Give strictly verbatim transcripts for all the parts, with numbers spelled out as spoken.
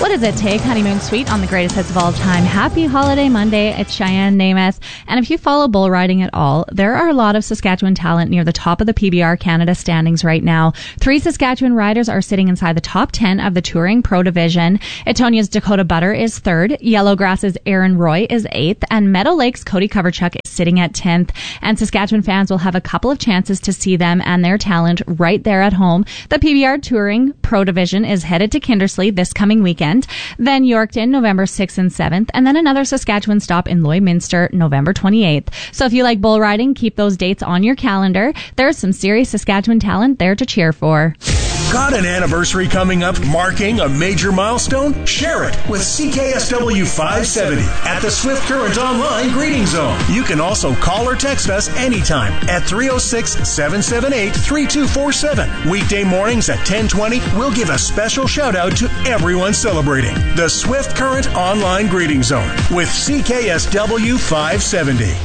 What does it take? Honeymoon Suite on the greatest hits of all time. Happy Holiday Monday. It's Cheyenne Namath. And if you follow bull riding at all, there are a lot of Saskatchewan talent near the top of the P B R Canada standings right now. Three Saskatchewan riders are sitting inside the top ten of the Touring Pro Division. Etonia's Dakota Butter is third. Yellowgrass's Aaron Roy is eighth. And Meadow Lake's Cody Coverchuk is sitting at tenth. And Saskatchewan fans will have a couple of chances to see them and their talent right there at home. The P B R Touring Pro Division is headed to Kindersley this coming weekend. Then Yorkton, November sixth and seventh, and then another Saskatchewan stop in Lloydminster, November twenty-eighth. So if you like bull riding, keep those dates on your calendar. There's some serious Saskatchewan talent there to cheer for. Got an anniversary coming up marking a major milestone? Share it with C K S W five seventy at the Swift Current Online Greeting Zone. You can also call or text us anytime at three oh six, seven seven eight, three two four seven. Weekday mornings at ten twenty, we'll give a special shout out to everyone celebrating the Swift Current Online Greeting Zone with C K S W five seventy.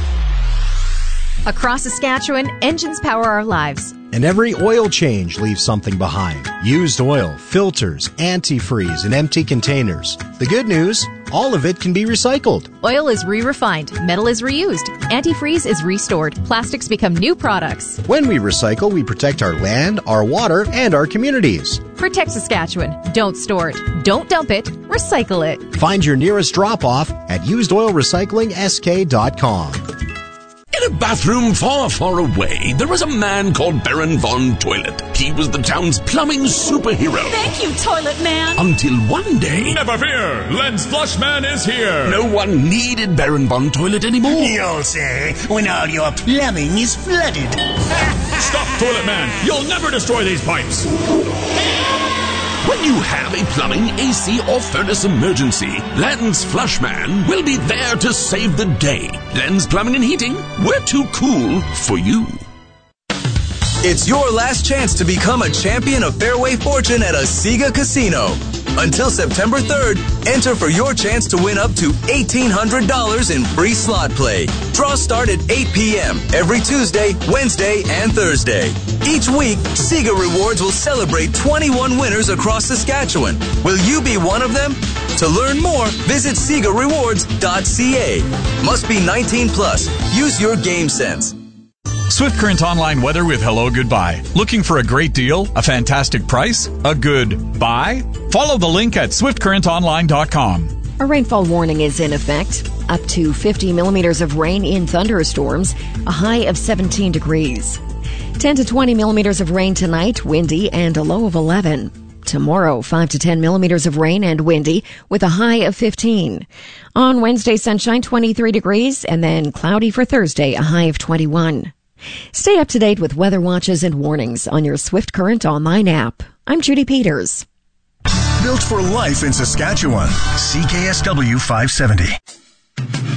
Across Saskatchewan, engines power our lives. And every oil change leaves something behind. Used oil, filters, antifreeze, and empty containers. The good news, all of it can be recycled. Oil is re-refined, metal is reused, antifreeze is restored, plastics become new products. When we recycle, we protect our land, our water, and our communities. Protect Saskatchewan. Don't store it. Don't dump it. Recycle it. Find your nearest drop-off at used oil recycling s k dot com. In a bathroom far, far away, there was a man called Baron Von Toilet. He was the town's plumbing superhero. Thank you, Toilet Man. Until one day... Never fear! Lens Flushman is here! No one needed Baron Von Toilet anymore. You'll say, when all your plumbing is flooded. Stop, Toilet Man! You'll never destroy these pipes! When you have a plumbing, A C, or furnace emergency, Lens Flushman will be there to save the day. Lens Plumbing and Heating, we're too cool for you. It's your last chance to become a champion of Fairway Fortune at Asiga Casino. Until September third, enter for your chance to win up to eighteen hundred dollars in free slot play. Draws start at eight p.m. every Tuesday, Wednesday, and Thursday. Each week, Siga Rewards will celebrate twenty-one winners across Saskatchewan. Will you be one of them? To learn more, visit siga rewards dot c a. Must be nineteen plus. Use your game sense. Swift Current Online weather with Hello Goodbye. Looking for a great deal? A fantastic price? A good buy? Follow the link at swift current online dot com. A rainfall warning is in effect. Up to fifty millimeters of rain in thunderstorms. A high of seventeen degrees. ten to twenty millimeters of rain tonight, windy, and a low of eleven. Tomorrow, five to ten millimeters of rain and windy with a high of fifteen. On Wednesday, sunshine, twenty-three degrees, and then cloudy for Thursday, a high of twenty-one. Stay up to date with weather watches and warnings on your Swift Current online app. I'm Judy Peters. Built for life in Saskatchewan. C K S W five seventy.